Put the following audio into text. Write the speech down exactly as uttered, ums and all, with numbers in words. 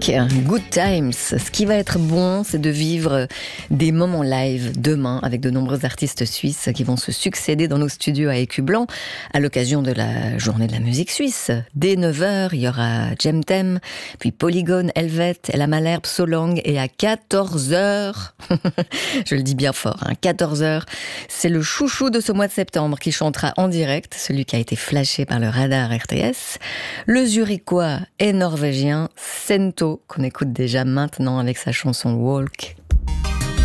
Music, Good Times. Ce qui va être bon, c'est de vivre des moments live demain avec de nombreux artistes suisses qui vont se succéder dans nos studios à Écu-Blanc à l'occasion de la journée de la musique suisse. Dès neuf heures, il y aura Jemtem, puis Polygone, Helvet, Ella Malherbe, Solang, et à quatorze heures, je le dis bien fort, hein, quatorze heures, c'est le chouchou de ce mois de septembre qui chantera en direct, celui qui a été flashé par le radar R T S, le Zurichois et norvégien Sento, qu'on écoute déjà maintenant avec sa chanson Walk.